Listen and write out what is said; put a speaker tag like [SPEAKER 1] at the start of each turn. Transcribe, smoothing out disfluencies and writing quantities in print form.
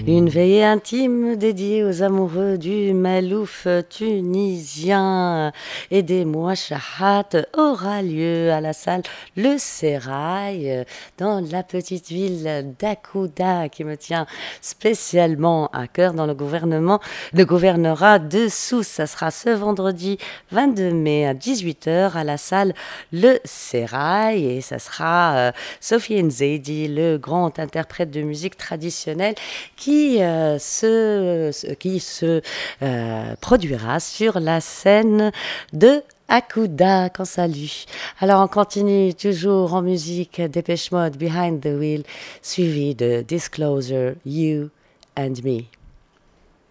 [SPEAKER 1] Une veillée intime dédiée aux amoureux du Malouf tunisien et des Mouachahat aura lieu à la salle Le Sérail dans la petite ville d'Akouda qui me tient spécialement à cœur dans le gouvernorat de Sousse. Ça sera ce vendredi 22 mai à 18h à la salle Le Sérail et ça sera Sophie Nzedi, le grand interprète de musique traditionnelle qui se produira sur la scène de Akouda, qu'on salue. Alors on continue toujours en musique, Dépêche Mode, Behind the Wheel, suivi de Disclosure, You and Me.